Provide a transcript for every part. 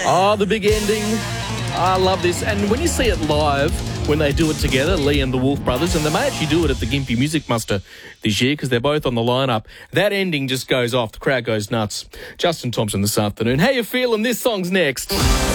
Oh, the big ending. I love this. And when you see it live, when they do it together, Lee and the Wolf Brothers, and they may actually do it at the Gympie Music Muster this year because they're both on the lineup, that ending just goes off. The crowd goes nuts. Justin Thompson this afternoon. How you feeling? This song's next.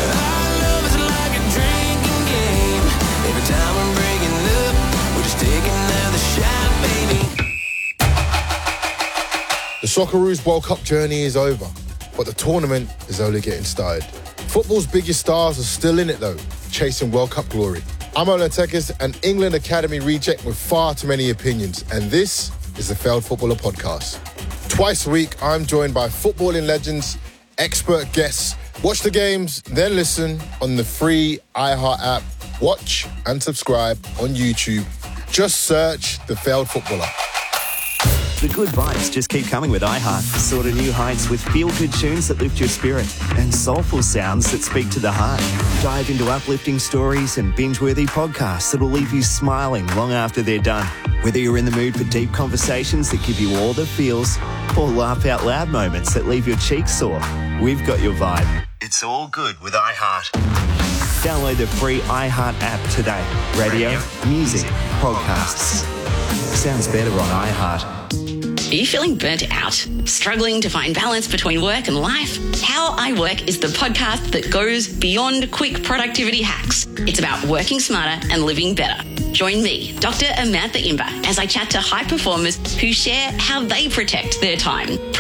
The Socceroos World Cup journey is over, but the tournament is only getting started. Football's biggest stars are still in it though, chasing World Cup glory. I'm Ola Tekis, an England Academy reject with far too many opinions, and this is the Failed Footballer Podcast. Twice a week, I'm joined by footballing legends, expert guests. Watch the games, then listen on the free iHeart app. Watch and subscribe on YouTube. Just search The Failed Footballer. The good vibes just keep coming with iHeart. Soar to new heights with feel-good tunes that lift your spirit and soulful sounds that speak to the heart. Dive into uplifting stories and binge-worthy podcasts that will leave you smiling long after they're done. Whether you're in the mood for deep conversations that give you all the feels or laugh-out-loud moments that leave your cheeks sore, we've got your vibe. It's all good with iHeart. Download the free iHeart app today. Radio, music, podcasts. Sounds better on iHeart. Are you feeling burnt out? Struggling to find balance between work and life? How I Work is the podcast that goes beyond quick productivity hacks. It's about working smarter and living better. Join me, Dr. Amantha Imber, as I chat to high performers who share how they protect their time.